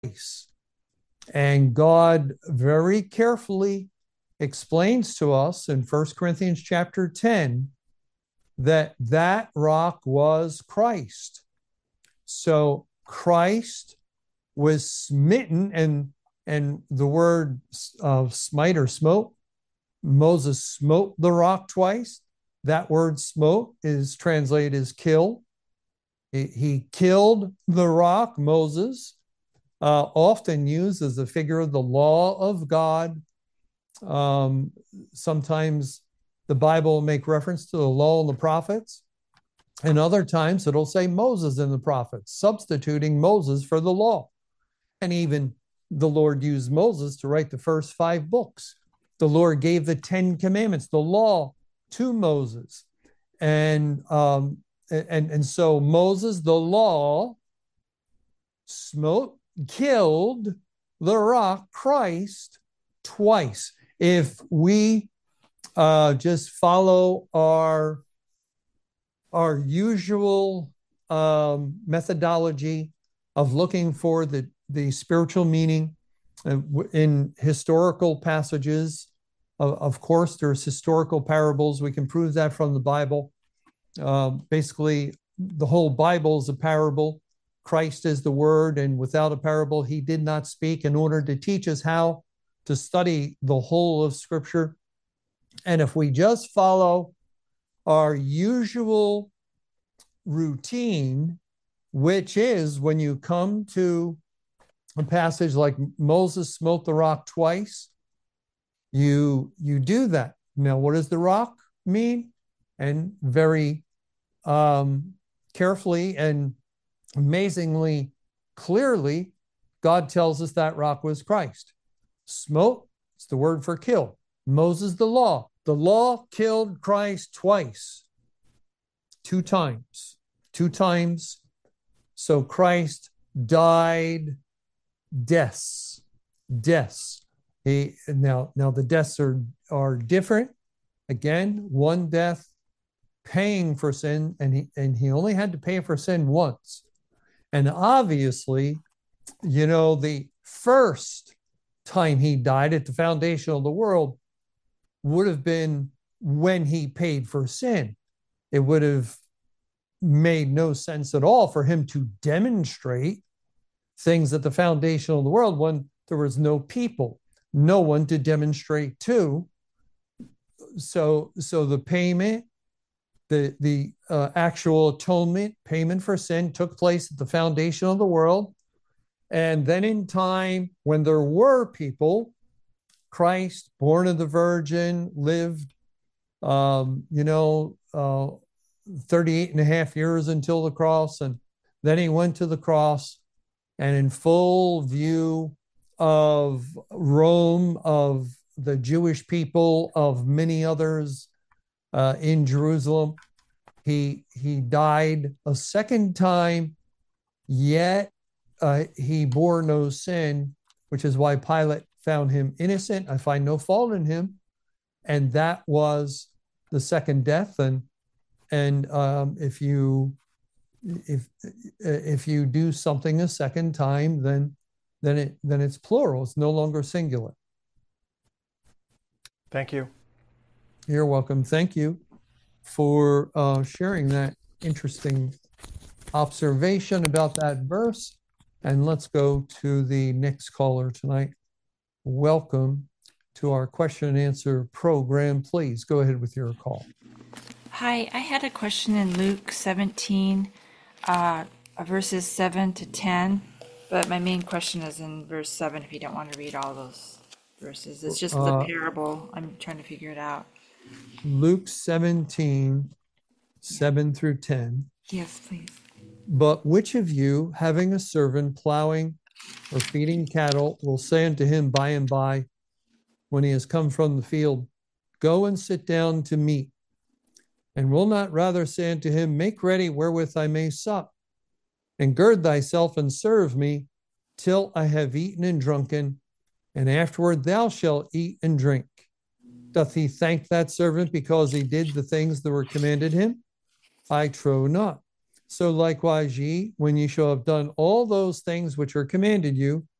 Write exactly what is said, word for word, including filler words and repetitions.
And God very carefully explains to us in First Corinthians chapter ten that that rock was Christ. So Christ was smitten, and and the word uh, smite or smote, Moses smote the rock twice. That word smote is translated as kill. He, he killed the rock, Moses, uh, often used as a figure of the law of God. Um, sometimes the Bible will make reference to the law and the prophets, and other times it'll say Moses and the prophets, substituting Moses for the law. And even the Lord used Moses to write the first five books. The Lord gave the Ten Commandments, the law, to Moses. And um, and, and so Moses, the law, smote, killed the rock, Christ, twice. If we uh, just follow our, our usual um, methodology of looking for the, the spiritual meaning uh, in historical passages, of, of course, there's historical parables. We can prove that from the Bible. Uh, basically, the whole Bible is a parable. Christ is the Word, and without a parable, he did not speak, in order to teach us how to study the whole of Scripture. And if we just follow our usual routine, which is when you come to a passage like Moses smote the rock twice, you, you do that. Now, what does the rock mean? And very um, carefully and amazingly clearly, God tells us that rock was Christ. Smote, it's the word for kill. Moses, the law. The law killed Christ twice. Two times. Two times. So Christ died deaths. Deaths. He, now, now the deaths are, are different. Again, one death paying for sin, and he and he only had to pay for sin once. And obviously, you know, the first time he died at the foundation of the world would have been when he paid for sin. It would have made no sense at all for him to demonstrate things at the foundation of the world when there was no people, no one to demonstrate to. So, so the payment, the, the uh, actual atonement, payment for sin, took place at the foundation of the world. And then in time, when there were people, Christ, born of the Virgin, lived, um, you know, uh, thirty-eight and a half years until the cross. And then he went to the cross, and in full view of Rome, of the Jewish people, of many others uh, in Jerusalem, he, he died a second time, yet uh, he bore no sin, which is why Pilate found him innocent. I find no fault in him. And that was the second death. And and um, if you if if you do something a second time, then then it then it's plural. It's no longer singular. Thank you. You're welcome. Thank you for uh, sharing that interesting observation about that verse. And let's go to the next caller tonight. Welcome to our question and answer program. Please go ahead with your call. Hi, I had a question in Luke seventeen, uh, verses seven to ten, but my main question is in verse seven, if you don't want to read all those verses. It's just the Uh, parable. I'm trying to figure it out. Luke seventeen, seven through ten. Yes, please. But which of you, having a servant plowing or feeding cattle, will say unto him by and by, when he has come from the field, go and sit down to meat? And will not rather say unto him, make ready wherewith I may sup, and gird thyself and serve me till I have eaten and drunken, and afterward thou shalt eat and drink? Doth he thank that servant because he did the things that were commanded him? I trow not. So likewise ye, when ye shall have done all those things which are commanded you,